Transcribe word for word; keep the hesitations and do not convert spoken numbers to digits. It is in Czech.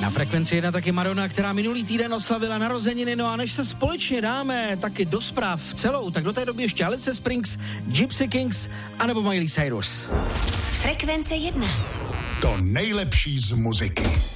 Na Frekvenci jedna taky Madonna, která minulý týden oslavila narozeniny, no a než se společně dáme taky do zpráv celou, tak do té doby ještě Alice Springs, Gypsy Kings anebo Miley Cyrus. Frekvence jedna. To nejlepší z muziky.